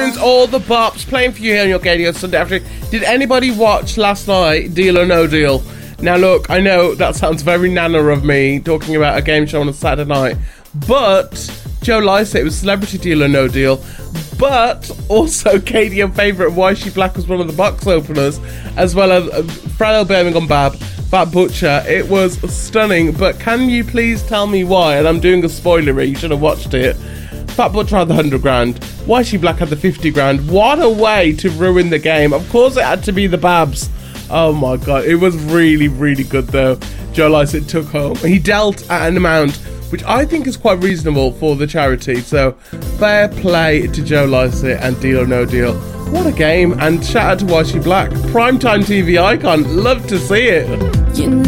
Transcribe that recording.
tunes, all the bops playing for you here on your radio Sunday afternoon. Did anybody watch last night, Deal or No Deal? Now look, I know that sounds very nana of me talking about a game show on a Saturday night, but Joe Lycett was Celebrity Deal or No Deal, but also Katie, your favourite Why She Black, was one of the box openers, as well as Frello Birmingham Bab, Fat Butcher. It was stunning, but can you please tell me why? And I'm doing a spoiler, you should have watched it. Fat Butcher had the 100 grand. Why She Black had the 50 grand. What a way to ruin the game. Of course it had to be the Babs. Oh my god, it was really, really good though. Joe Lycett took home. He dealt at an amount which I think is quite reasonable for the charity. So fair play to Joe Lycett and Deal or No Deal. What a game, and shout out to Why She Black. Primetime TV icon. Love to see it.